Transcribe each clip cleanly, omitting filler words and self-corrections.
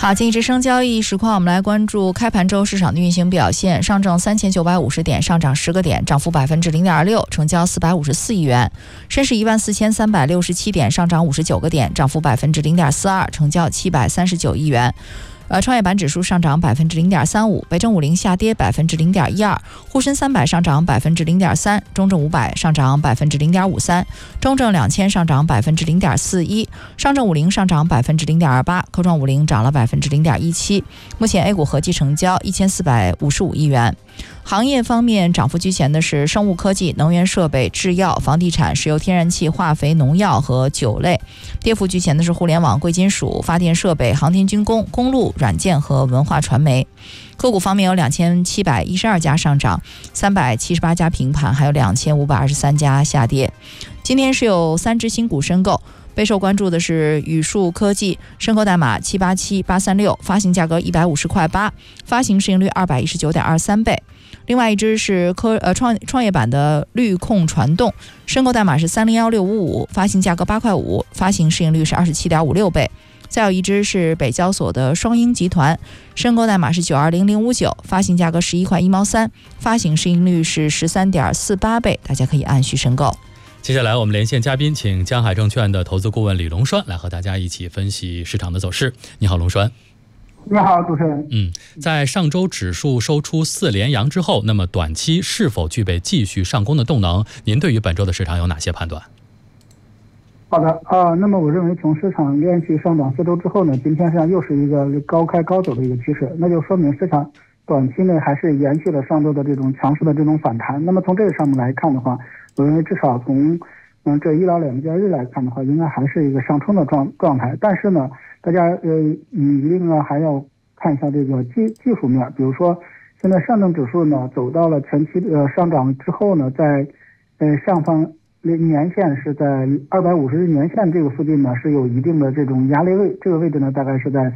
好，经济之声交易实况，我们来关注开盘周市场的运行表现。上证3950点，上涨10个点，涨幅0.26%，成交454亿元。深市14367点，上涨59个点，涨幅0.42%，成交739亿元。创业板指数上涨0.35%，北证50下跌0.12%，沪深300上涨0.03%，中证500上涨0.53%，中证2000上涨0.41%，上证50上涨0.28%，科创50涨了0.17%。目前 A 股合计成交1455亿元。行业方面，涨幅居前的是生物科技、能源设备、制药、房地产、石油天然气、化肥、农药和酒类。跌幅居前的是互联网、贵金属、发电设备、航天军工、公路、软件和文化传媒。个股方面有2712家上涨，378家平盘，还有2523家下跌。今天是有3只新股申购，备受关注的是宇树科技，申购代码787836，发行价格150.8块，发行市盈率219.23倍。另外一只是创业板的绿控传动，申购代码是301655，发行价格8.5块，发行市盈率是27.56倍。再有一只是北交所的双鹰集团，申购代码是920059，发行价格11.1块，发行市盈率是13.48倍，大家可以按需申购。 接下来我们连线嘉宾，请江海证券的投资顾问李龙栓来和大家一起分析市场的走势。你好，龙栓。 你好，主持人。 在上周指数收出4连阳之后，那么短期是否具备继续上攻的动能？您对于本周的市场有哪些判断？ 好的那么我认为从市场连续上涨4周之后呢，今天实际上又是一个高开高走的一个趋势，那就说明市场短期内还是延续了上周的这种强势的这种反弹。那么从这个上面来看的话，我认为至少从这1到2个交易日来看的话，应该还是一个上冲的状态。但是呢，大家一定还要看一下这个技术面，比如说现在上证指数呢走到了前期上涨之后呢，在上方年线是在250日年线这个附近呢是有一定的这种压力位，这个位置呢大概是在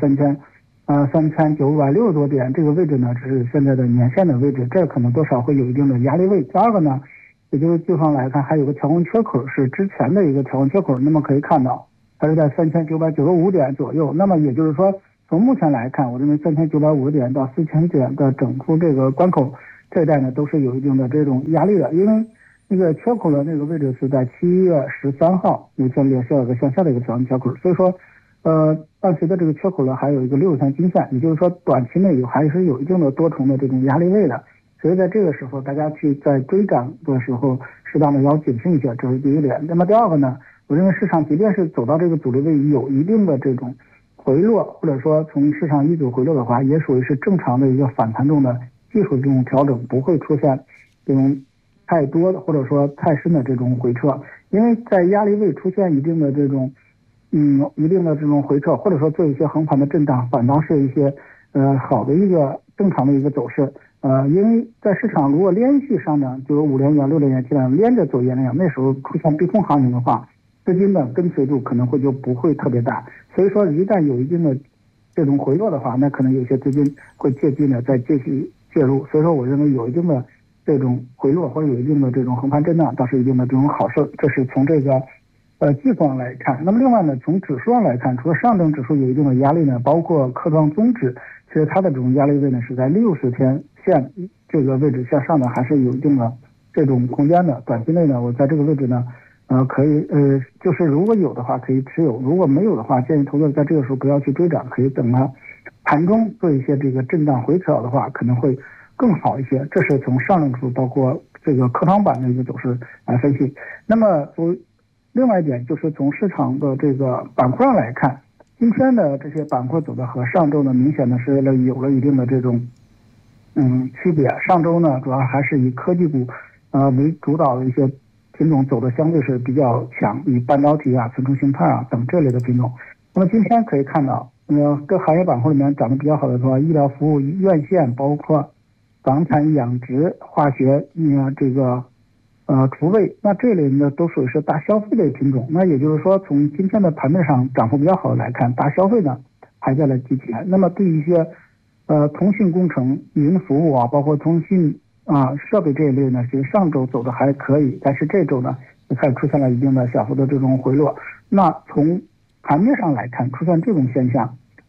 3960多点，这个位置呢只是现在的年线的位置，这可能多少会有一定的压力位。第二个呢，也就是技术上来看，还有个调控缺口是之前的一个调控缺口，那么可以看到它是在3995点左右。那么也就是说，从目前来看，我认为3950点到4000点的整出这个关口这一带呢，都是有一定的这种压力的，因为那个缺口的那个位置是在7月13号，有些也是有个向下的一个调控缺口，所以说伴随着这个缺口呢，还有一个60天均线，也就是说短期内还是有一定的多重的这种压力位的。所以在这个时候，大家去在追涨的时候，适当的要谨慎一些，这是第一点。那么第二个呢，我认为市场即便是走到这个阻力位有一定的这种回落，或者说从市场一组回落的话，也属于是正常的一个反弹中的技术这种调整，不会出现这种太多的或者说太深的这种回撤。因为在压力位出现一定的这种回撤，或者说做一些横盘的震荡，反倒是一些好的一个正常的一个走势。因为在市场如果连续上涨，就是5连阳、6连阳、7连阳连着走1连阳，那时候出现逼空行情的话，资金的跟随度可能就不会特别大。所以说一旦有一定的这种回落的话，那可能有些资金会借机呢再继续介入。所以说我认为有一定的这种回落或者有一定的这种横盘震荡，倒是一定的这种好事。这是从这个技术上来看。那么另外呢，从指数上来看，除了上证指数有一定的压力呢，包括科创综指，其实它的这种压力位呢是在60天线这个位置向上呢，还是有一定的这种空间的。短期内呢，我在这个位置呢可以就是如果有的话可以持有，如果没有的话，建议投资者在这个时候不要去追涨，可以等它盘中做一些这个震荡回调的话，可能会更好一些。这是从上证指数包括这个科创板的一个走势来分析。那么另外一点就是从市场的这个板块上来看，今天的这些板块走的和上周呢明显的是有了一定的这种区别。上周呢主要还是以科技股为主导的一些品种走的相对是比较强，以半导体啊、存储芯片等这类的品种。那么今天可以看到各行业板块里面涨得比较好的说，医疗服务、院线，包括房产、养殖、化学这个储备，那这类呢都属于是大消费类品种。那也就是说，从今天的盘面上涨幅比较好的来看，大消费呢排在了集前。那么对于一些通信工程、云服务包括通信设备这一类呢，其实上周走的还可以，但是这周呢就开始出现了一定的小幅的这种回落。那从盘面上来看，出现这种现象，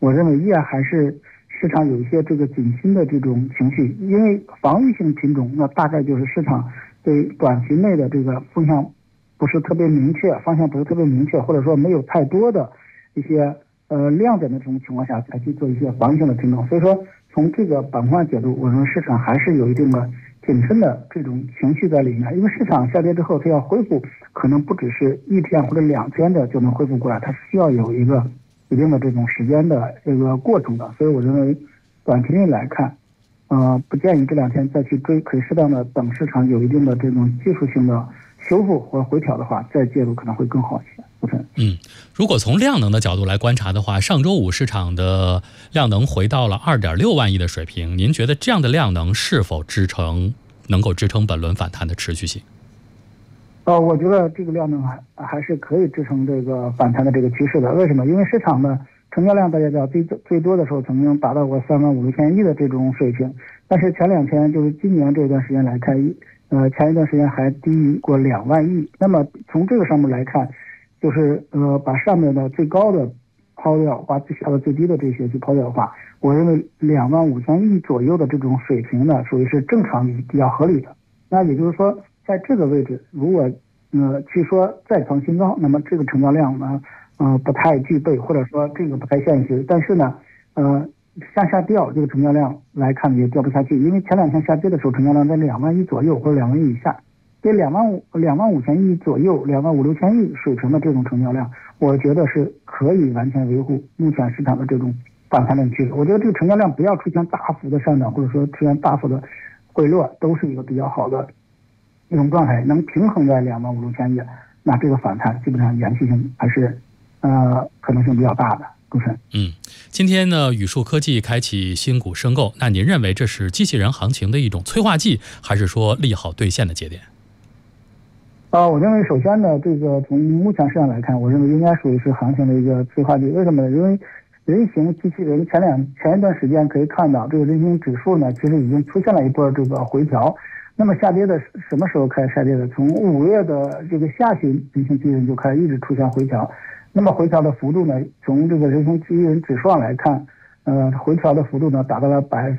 我认为依然还是市场有一些这个紧心的这种情绪，因为防御性品种那大概就是市场对短期内的这个风向不是特别明确，方向不是特别明确，或者说没有太多的一些亮点的这种情况下，才去做一些防御性的品种。所以说从这个板块角度，我认为市场还是有一定的谨慎的这种情绪在里面，因为市场下跌之后，它要恢复，可能不只是1天或者2天的就能恢复过来，它是需要有一个一定的这种时间的这个过程的。所以我认为短期内来看，不建议这2天再去追，可以适当的等市场有一定的这种技术性的修复或回调的话，再介入可能会更好一些。 如果从量能的角度来观察的话，上周五市场的量能回到了2.6万亿的水平，您觉得这样的量能是否能够支撑本轮反弹的持续性？ 我觉得这个量能还是可以支撑这个反弹的这个趋势的。为什么？因为市场的成交量大家知道最多的时候曾经达到过3万5、6千亿的这种水平，但是前2天就是今年这段时间来看，前一段时间还低于过2万亿。那么从这个上面来看，就是把上面的最高的抛掉，把下的最低的这些去抛掉的话，我认为2万5千亿左右的这种水平呢，属于是正常比较合理的。那也就是说，在这个位置，如果去说再创新高，那么这个成交量呢，不太具备，或者说这个不太现实。但是呢，向下掉这个成交量来看也掉不下去，因为前2天下跌的时候，成交量在2万亿左右或者2万亿以下。这2万5千亿左右，2万5、6千亿水平的这种成交量，我觉得是可以完全维护目前市场的这种反弹的趋势。我觉得这个成交量不要出现大幅的上涨，或者说出现大幅的回落，都是一个比较好的一种状态，能平衡在2万5、6千亿，那这个反弹基本上延续性还是可能性比较大的。主持人， 今天呢，宇树科技开启新股申购，那您认为这是机器人行情的一种催化剂，还是说利好兑现的节点？ 我认为首先呢，这个从目前市场来看，我认为应该属于是行情的一个催化剂。为什么呢？因为人形机器人前一段时间可以看到，这个人形指数呢，其实已经出现了一波这个回调。那么下跌的什么时候开始下跌的？从5月的这个下旬，人形机器人就开始一直出现回调。那么回调的幅度呢，从这个人形机器人指数上来看，回调的幅度呢达到了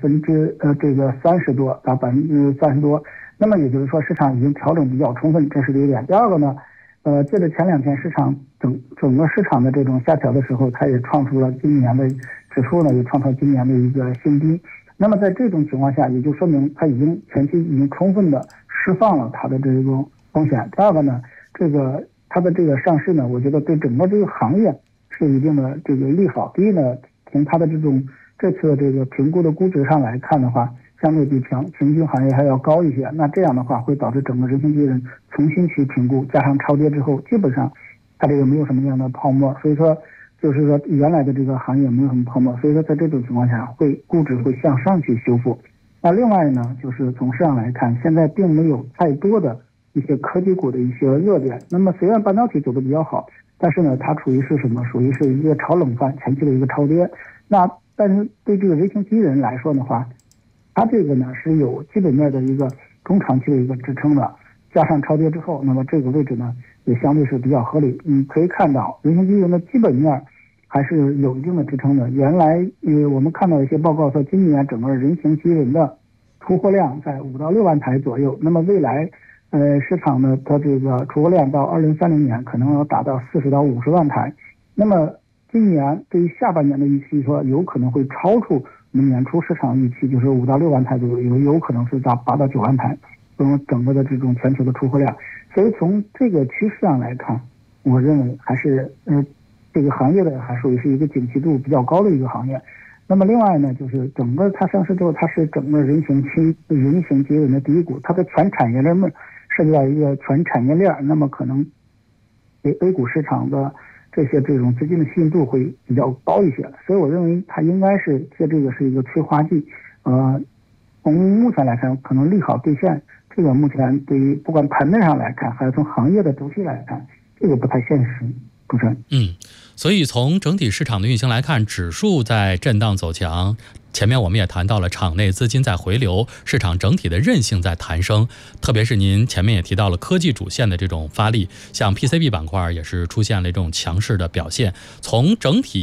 30%多，达30%多。那么也就是说，市场已经调整比较充分，这是第一点。第二个呢，借着前2天市场整个市场的这种下调的时候，它也创出了今年的指数呢，也创出今年的一个新低。那么在这种情况下，也就说明它前期已经充分的释放了它的这种风险。第二个呢，它的这个上市呢，我觉得对整个这个行业是一定的这个利好。第一呢，从它的这次的这个评估的估值上来看的话，相对比平均行业还要高一些。那这样的话会导致整个人形机器人重新去评估，加上超跌之后，基本上它这个没有什么样的泡沫，所以说就是说原来的这个行业没有什么泡沫，所以说在这种情况下估值会向上去修复。那另外呢，就是从市场来看，现在并没有太多的一些科技股的一些热点。那么虽然半导体走得比较好，但是呢，它属于是什么？属于是一个炒冷饭，前期的一个超跌。但是对这个人形机器人来说的话，它这个呢是有基本面的一个中长期的一个支撑的，加上超跌之后，那么这个位置呢也相对是比较合理。可以看到人形机器人的基本面还是有一定的支撑的。原来我们看到一些报告说，今年整个人形机器人的出货量在5到6万台左右，那么未来市场呢，它这个出货量到2030年可能要达到40到50万台。那么今年对于下半年的预期说，有可能会超出我们年初市场预期，就是5到6万台左右，有可能是到8到9万台，整个的这种全球的出货量。所以从这个趋势上来看，我认为还是这个行业的还属于是一个景气度比较高的一个行业。那么另外呢，就是整个它上市之后，它是整个人形机器人的第一股，它的全产业链涉及到一个全产业链，那么可能给 A 股市场的这种资金的吸引度会比较高一些，所以我认为它应该是借这个是一个催化剂。从目前来看，可能利好兑现，这个目前对于不管盘面上来看，还是从行业的周期来看，这个不太现实。主持人， 所以从整体市场的运行来看，指数在震荡走强。前面我们也谈到了场内资金在回流，市场整体的韧性在弹升，特别是您前面也提到了科技主线的这种发力，像 PCB 板块也是出现了这种强势的表现。从整体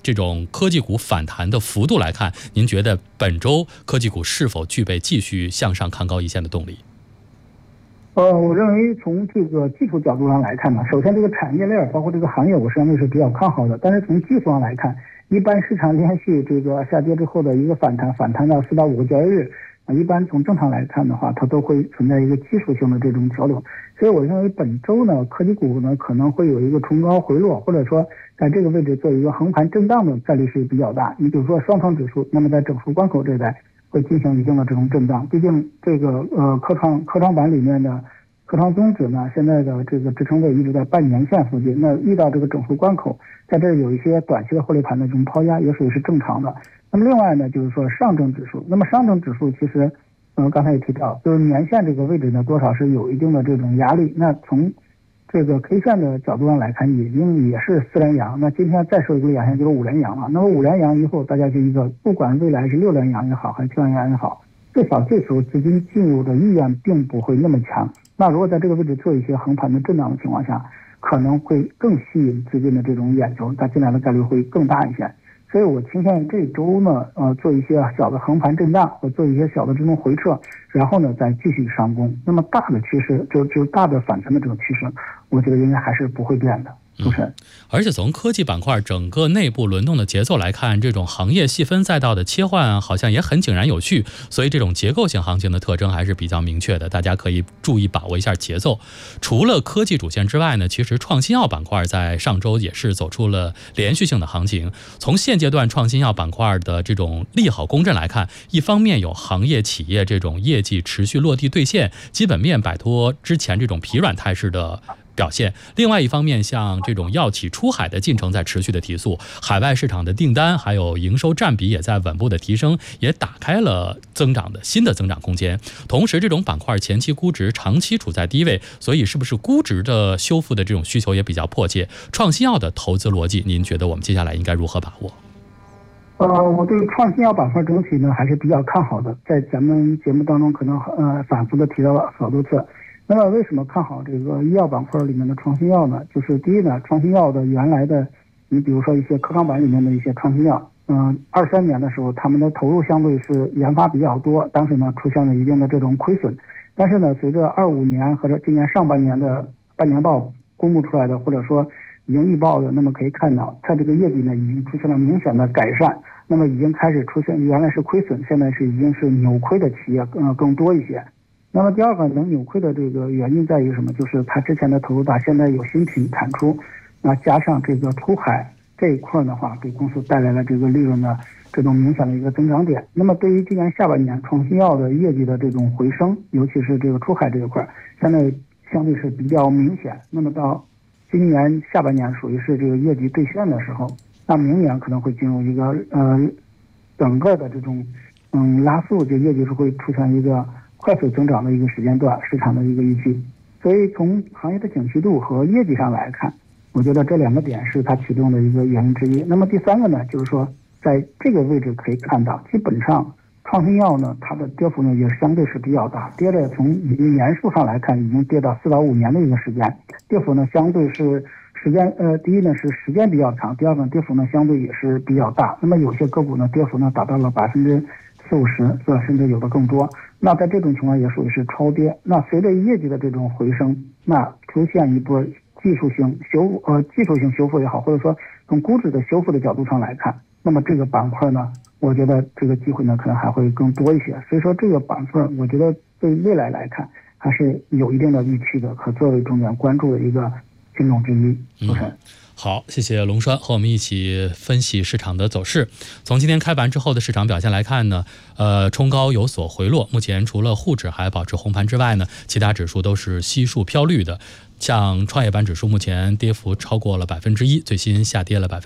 这种科技股反弹的幅度来看，您觉得本周科技股是否具备继续向上看高一线的动力？ 我认为从这个技术角度上来看呢，首先这个产业链包括这个行业，我认为是比较看好的。但是从技术上来看，一般市场连续这个下跌之后的一个反弹到4到5个交易日，一般从正常来看的话，它都会存在一个技术性的这种调整。所以我认为本周呢，科技股呢可能会有一个冲高回落，或者说在这个位置做一个横盘震荡的概率是比较大。你比如说双创指数，那么在整数关口这一带会进行一定的这种震荡，毕竟这个科创板里面的科创综指呢，现在的这个支撑位一直在半年线附近，那遇到这个整数关口，在这儿有一些短期的获利盘的这种抛压，也属于是正常的。那么另外呢，就是说上证指数，那么上证指数其实刚才也提到，就是年线这个位置呢，多少是有一定的这种压力。那从这个 K 线的角度上来看，已经也是4连阳，那今天再收一个阳线就是5连阳了。那么5连阳以后，大家就一个，不管未来是6连阳也好，还是7连阳也好，至少这时候资金进入的意愿并不会那么强。那如果在这个位置做一些横盘的震荡的情况下，可能会更吸引资金的这种眼球，它进来的概率会更大一些。所以我倾向于这周呢，做一些小的横盘震荡，或做一些小的这种回撤，然后呢再继续上攻。那么大的趋势，就大的反弹的这种趋势，我觉得应该还是不会变的。 而且从科技板块整个内部轮动的节奏来看，这种行业细分赛道的切换好像也很井然有序，所以这种结构性行情的特征还是比较明确的，大家可以注意把握一下节奏。除了科技主线之外呢，其实创新药板块在上周也是走出了连续性的行情。从现阶段创新药板块的这种利好共振来看，一方面有行业企业这种业绩持续落地兑现，基本面摆脱之前这种疲软态势的表现，另外一方面像这种药企出海的进程在持续的提速，海外市场的订单还有营收占比也在稳步的提升，也打开了新的增长空间。同时这种板块前期估值长期处在低位，所以是不是估值的修复的这种需求也比较迫切？创新药的投资逻辑，您觉得我们接下来应该如何把握？ 我对创新药板块整体呢还是比较看好的，在咱们节目当中可能反复的提到了好多次。那么为什么看好这个医药板块里面的创新药呢？就是第一呢，创新药的原来的，你比如说一些科创板里面的一些创新药，23年的时候他们的投入相对是研发比较多，当时呢出现了一定的这种亏损，但是呢随着25年和今年上半年的半年报公布出来的，或者说已经预报的，那么可以看到它这个业绩呢已经出现了明显的改善，那么已经开始出现原来是亏损，现在已经是扭亏的企业更多一些。那么第二个能扭亏的这个原因在于什么？就是它之前的投入大，现在有新品产出，加上这个出海这一块的话，给公司带来了这个利润的这种明显的一个增长点。那么对于今年下半年创新药的业绩的这种回升，尤其是这个出海这一块，现在相对是比较明显。那么到今年下半年属于是这个业绩兑现的时候，那明年可能会进入一个整个的这种拉速，这业绩是会出现一个快速增长的一个时间段，市场的一个预期。所以从行业的景气度和业绩上来看，我觉得这两个点是它启动的一个原因之一。那么第三个呢，就是说在这个位置可以看到，基本上创新药呢它的跌幅呢也相对是比较大，跌的从年数上来看已经跌到4到5年的一个时间，跌幅呢相对是时间第一呢是时间比较长，第二个跌幅呢相对也是比较大。那么有些个股呢跌幅呢达到了40-50%，甚至有的更多。那在这种情况也属于是超跌。那随着业绩的这种回升，那出现一波技术性修复也好，或者说从估值的修复的角度上来看，那么这个板块呢，我觉得这个机会呢可能还会更多一些。所以说这个板块我觉得对未来来看还是有一定的预期的，可作为重点关注的一个品种之一。 好，谢谢龙栓和我们一起分析市场的走势。从今天开盘之后的市场表现来看呢，冲高有所回落，目前除了沪指还保持红盘之外呢，其他指数都是悉数飘绿的。像创业板指数目前跌幅超过了1%，最新下跌了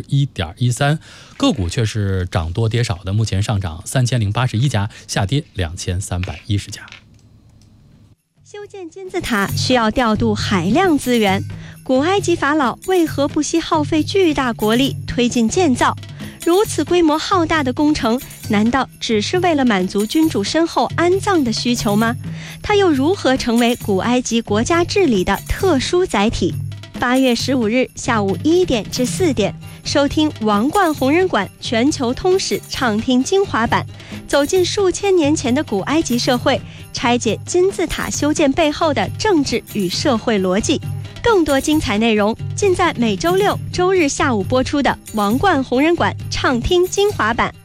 1.13%，个股却是涨多跌少的，目前上涨3081家，下跌2310家。 修建金字塔需要调度海量资源，古埃及法老为何不惜耗费巨大国力推进建造？如此规模浩大的工程，难道只是为了满足君主身后安葬的需求吗？它又如何成为古埃及国家治理的特殊载体？8月15日下午1点至4点， 收听王冠红人馆全球通史畅听精华版，走进数千年前的古埃及社会，拆解金字塔修建背后的政治与社会逻辑。更多精彩内容尽在每周六、周日下午播出的王冠红人馆畅听精华版。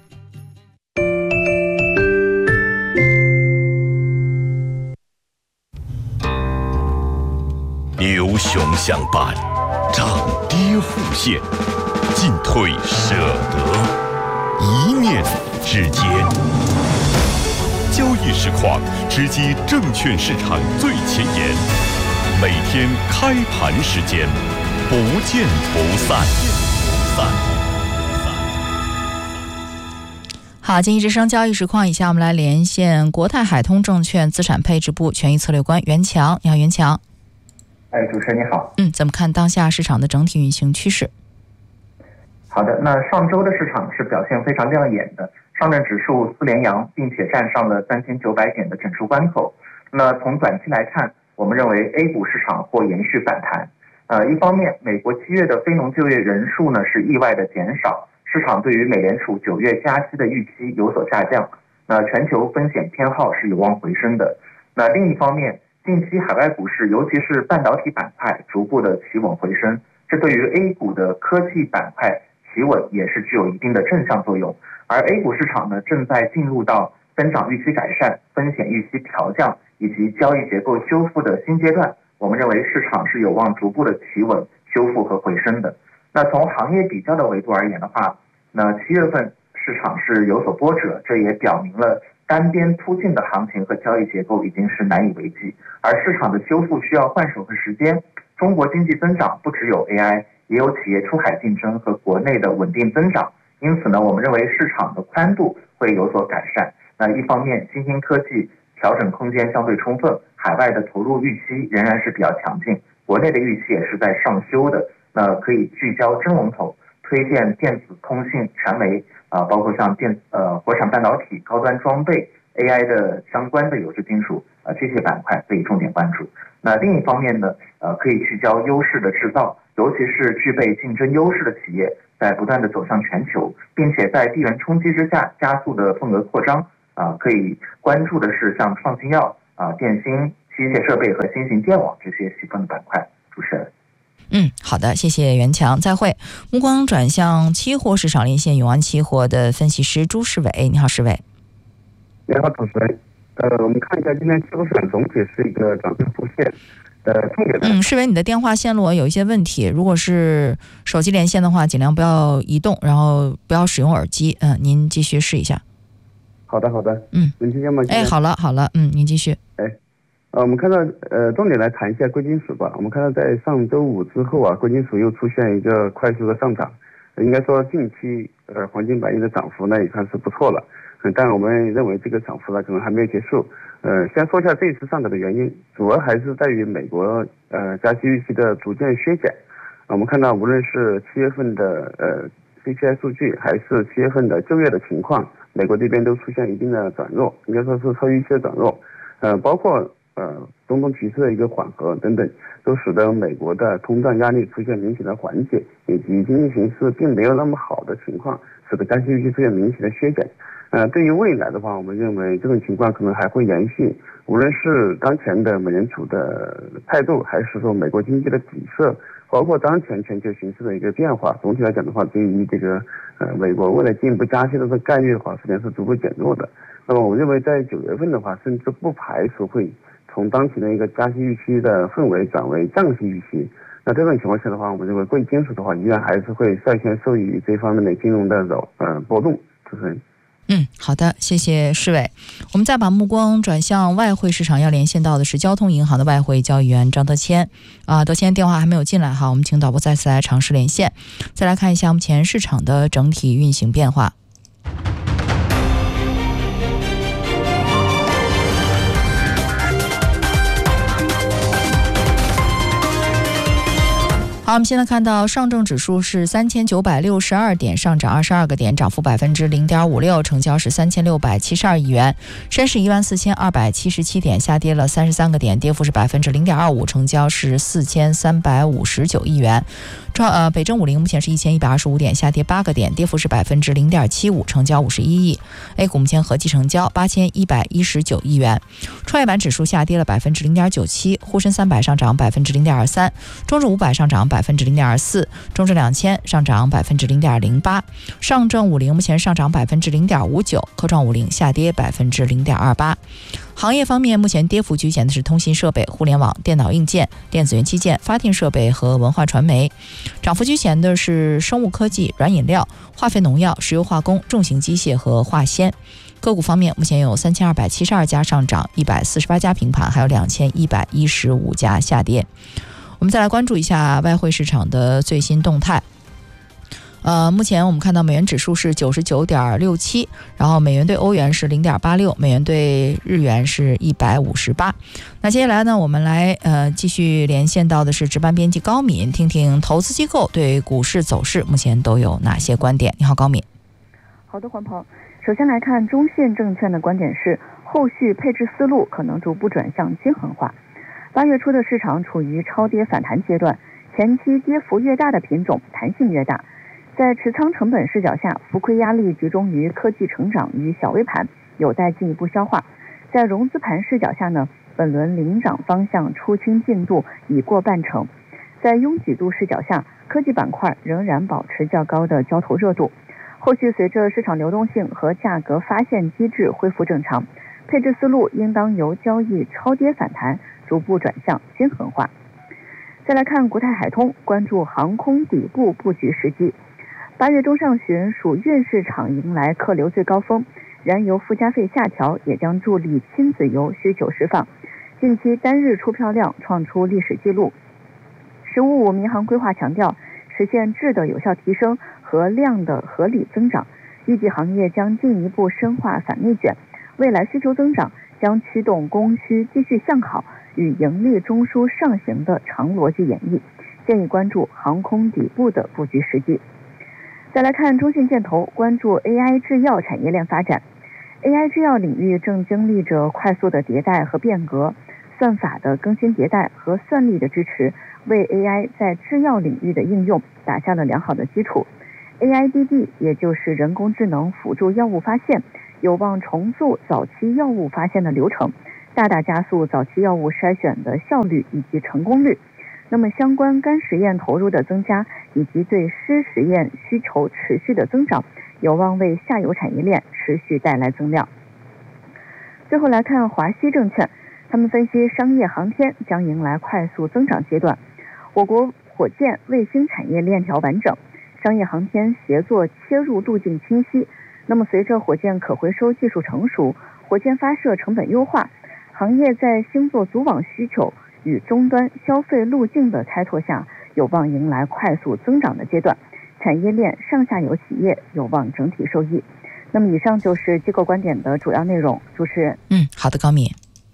牛熊相伴，涨跌互现，进退舍得，一念之间。交易实况直击证券市场最前沿，每天开盘时间，不见不散。 好，经济之声交易实况，以下我们来连线国泰海通证券资产配置部权益策略官袁强。你好，袁强。 主持人你好。 怎么看当下市场的整体运行趋势？ 好的，那上周的市场是表现非常亮眼的，上证指数4连阳，并且站上了3900点的整数关口。那从短期来看，我们认为 A 股市场或延续反弹。一方面，美国7月的非农就业人数呢是意外的减少，市场对于美联储9月加息的预期有所下降。那全球风险偏好是有望回升的。那另一方面，近期海外股市，尤其是半导体板块逐步的企稳回升，这对于 A 股的科技板块企稳也是具有一定的正向作用。而 A 股市场呢，正在进入到增长预期改善、风险预期调降以及交易结构修复的新阶段。我们认为市场是有望逐步的企稳、修复和回升的。那从行业比较的维度而言的话，那7月份市场是有所波折，这也表明了单边突进的行情和交易结构已经是难以为继，而市场的修复需要换手和时间。中国经济增长不只有 AI， 也有企业出海竞争和国内的稳定增长，因此呢，我们认为市场的宽度会有所改善。那一方面，新兴科技调整空间相对充分，海外的投入预期仍然是比较强劲，国内的预期也是在上修的。那可以聚焦真龙头，推荐电子、通信、传媒包括像国产半导体、高端装备、AI 的相关的有质金属这些板块可以重点关注。那另一方面呢，可以聚焦优势的制造，尤其是具备竞争优势的企业，在不断的走向全球，并且在地缘冲击之下加速的份额扩张。可以关注的是像创新药、电芯、机械设备和新型电网这些细分的板块。主持人。 好的，谢谢袁强，再会。目光转向期货市场，连线永安期货的分析师朱世伟。你好，世伟。 你好，主持人。我们看一下今天期货市场总体是一个涨跌互现。重点世伟，你的电话线路有一些问题，如果是手机连线的话，尽量不要移动，然后不要使用耳机。您继续试一下。 好的。能听见吗？ 好了，您继续。 我们看到重点来谈一下贵金属吧。我们看到在上周五之后贵金属又出现一个快速的上涨，应该说近期黄金白银的涨幅呢也算是不错了。但我们认为这个涨幅呢可能还没有结束。先说一下这一次上涨的原因，主要还是在于美国加息预期的逐渐削减。我们看到无论是7月份的CPI 数据，还是7月份的就业的情况，美国这边都出现一定的转弱，应该说是超预期的转弱。包括中东局势的一个缓和等等，都使得美国的通胀压力出现明显的缓解，以及经济形势并没有那么好的情况，使得加息预期出现明显的削减。对于未来的话，我们认为这种情况可能还会延续，无论是当前的美联储的态度，还是说美国经济的底色，包括当前全球形势的一个变化，总体来讲的话，对于这个美国未来进一步加息的这个概率的话，实际上是逐步减弱的。那么我认为在9月份的话，甚至不排除会从当前的一个加息预期的氛围转为降息预期。那这种情况下的话，我们认为贵金属的话依然还是会率先受益于这方面的金融的波动。主持人。 好的，谢谢世伟。我们再把目光转向外汇市场，要连线到的是交通银行的外汇交易员张德谦。德谦电话还没有进来哈，我们请导播再次来尝试连线。再来看一下目前市场的整体运行变化。 好，我们现在看到上证指数是3962点，上涨22个点，涨幅0.56%，成交是3672亿元。深市14277点，下跌了33个点，跌幅是0.25%，成交是4359亿元。北证50目前是1125点，下跌8个点，跌幅是0.75%，成交51亿。A 股目前合计成交8119亿元。创业板指数下跌了0.97%，沪深300上涨0.23%，中证500上涨0.24%，中证2000上涨0.08%，上证50目前上涨0.59%，科创50下跌0.28%。行业方面，目前跌幅居前的是通信设备、互联网、电脑硬件、电子元器件、发电设备和文化传媒。涨幅居前的是生物科技、软饮料、化肥农药、石油化工、重型机械和化纤。个股方面，目前有3272家上涨，148家平盘，还有2115家下跌。我们再来关注一下外汇市场的最新动态。目前我们看到美元指数是99.67，然后美元对欧元是0.86，美元对日元是158。那接下来呢，我们来继续连线到的是值班编辑高敏，听听投资机构对股市走势目前都有哪些观点。你好，高敏。 好的，黄鹏。首先来看中信证券的观点是，后续配置思路可能逐步转向均衡化。8月初的市场处于超跌反弹阶段，前期跌幅越大的品种弹性越大。在持仓成本视角下，浮亏压力集中于科技成长与小微盘，有待进一步消化。在融资盘视角下呢，本轮领涨方向出清进度已过半成。在拥挤度视角下，科技板块仍然保持较高的交投热度。后续随着市场流动性和价格发现机制恢复正常，配置思路应当由交易超跌反弹逐步转向均衡化。再来看国泰海通，关注航空底部布局时机。8月中上旬属运市场迎来客流最高峰，燃油附加费下调也将助力亲子游需求释放。近期单日出票量创出历史纪录。1555民航规划强调，实现质的有效提升和量的合理增长，预计行业将进一步深化反内卷，未来需求增长将驱动供需继续向好与盈利中枢上行的长逻辑演绎，建议关注航空底部的布局时机。再来看中信建投，关注 AI 制药产业链发展。AI 制药领域正经历着快速的迭代和变革，算法的更新迭代和算力的支持，为 AI 在制药领域的应用打下了良好的基础。AIDD 也就是人工智能辅助药物发现，有望重塑早期药物发现的流程，大大加速早期药物筛选的效率以及成功率。那么相关干实验投入的增加，以及对湿实验需求持续的增长，有望为下游产业链持续带来增量。最后来看华西证券，他们分析商业航天将迎来快速增长阶段。我国火箭卫星产业链条完整，商业航天协作切入路径清晰。那么随着火箭可回收技术成熟，火箭发射成本优化，行业在星座组网需求与终端消费路径的开拓下，有望迎来快速增长的阶段，产业链上下游企业有望整体受益。那么以上就是机构观点的主要内容。主持人， 好的，高敏。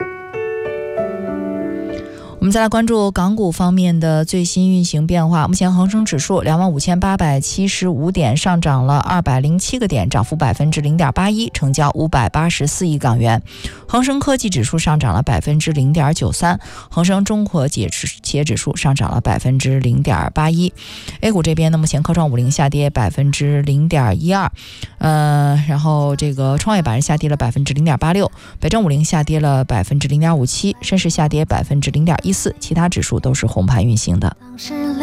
我们再来关注港股方面的最新运行变化。目前恒生指数25,875点，上涨了207个点，涨幅0.81%，成交584亿港元。恒生科技指数上涨了0.93%，恒生中国企业指数上涨了0.81%。A 股这边呢，目前科创50下跌0.12%，然后这个创业板下跌了0.86%，北证50下跌了0.57%，深市下跌0.14%，其他指数都是红盘运行的。